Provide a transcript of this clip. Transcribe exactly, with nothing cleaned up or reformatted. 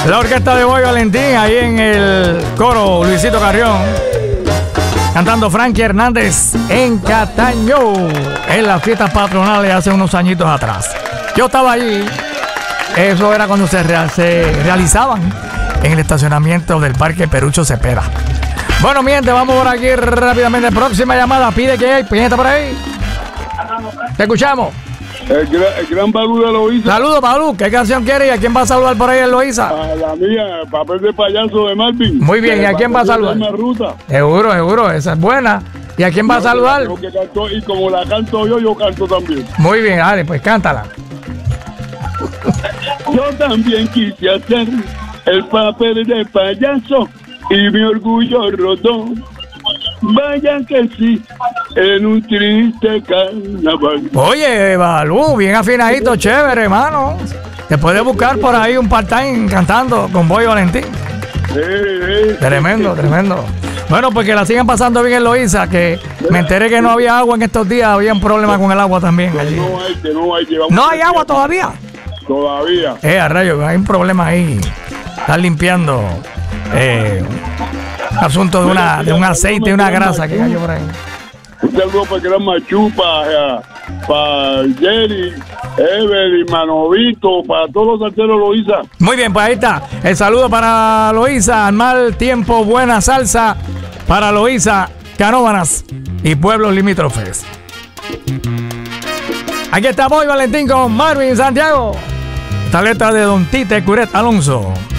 La orquesta de Boy Valentín, ahí en el coro Luisito Carrión, cantando Frankie Hernández en Cataño, en las fiestas patronales hace unos añitos atrás. Yo estaba allí, eso era cuando se, real, se realizaban en el estacionamiento del Parque Perucho Cepeda. Bueno, mi gente, vamos por aquí rápidamente. Próxima llamada, pide que hay, piñeta por ahí. Te escuchamos. El gran, el gran Balú de Loíza. Saludos, Balú. ¿Qué canción quieres y a quién va a saludar por ahí en Loíza? A la mía, Papel de Payaso de Marvin. Muy bien, ¿y a quién va a saludar? Ruta. Seguro, seguro, esa es buena. ¿Y a quién va a saludar? Que cantó, y como la canto yo, yo canto también. Muy bien, dale, pues cántala. Yo también quise hacer el papel de payaso y mi orgullo rodó. Vaya que sí, en un triste carnaval. Oye, Balú, bien afinadito, chévere, hermano. Te puedes buscar por ahí un part-time cantando con Boy Valentín. Sí, sí, tremendo, sí. tremendo. Bueno, pues que la sigan pasando bien en Loíza, que me enteré que no había agua en estos días, había un problema con el agua también allí. No hay, que no hay. Llevamos ¿No hay agua todavía? Todavía. Eh, a rayo, hay un problema ahí. Están limpiando eh, asunto de una de un aceite y una grasa que cayó por ahí. Un saludo para Gran Machu, para, para Jerry, Evelyn, Manovito, para todos los salseros Loíza. Muy bien, pues ahí está. El saludo para Loíza, mal tiempo, buena salsa para Loíza, Canóvanas y pueblos limítrofes. Aquí está Boy Valentín con Marvin Santiago. Esta letra de Don Tite Curet Alonso.